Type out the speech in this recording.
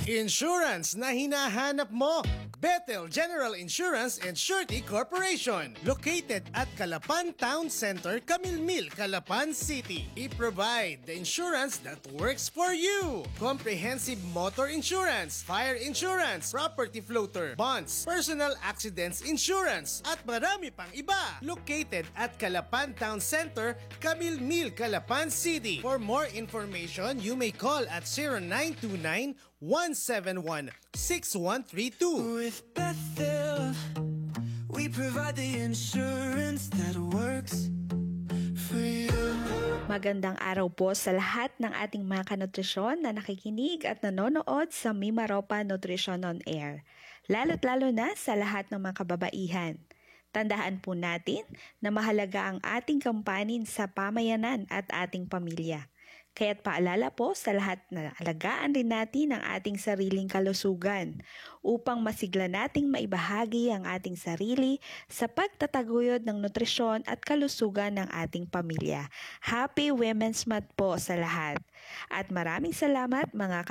Insurance na hinahanap mo. Bethel General Insurance and Surety Corporation. Located at Calapan Town Center, Camilmil, Calapan City. I-provide the insurance that works for you. Comprehensive motor insurance, fire insurance, property floater, bonds, personal accidents insurance, at marami pang iba. Located at Calapan Town Center, Camilmil, Calapan City. For more information, you may call at 0929-171-6132. With Bethel, we provide the insurance that works for you. Magandang araw po sa lahat ng ating mga kanutrisyon na nakikinig at nanonood sa Mimaropa Nutrition on Air. Lalo't lalo na sa lahat ng mga kababaihan. Tandaan po natin na mahalaga ang ating kampanin sa pamayanan at ating pamilya. Kaya't paalala po sa lahat na alagaan din natin ang ating sariling kalusugan upang masigla nating maibahagi ang ating sarili sa pagtataguyod ng nutrisyon at kalusugan ng ating pamilya. Happy Women's Month po sa lahat. At maraming salamat mga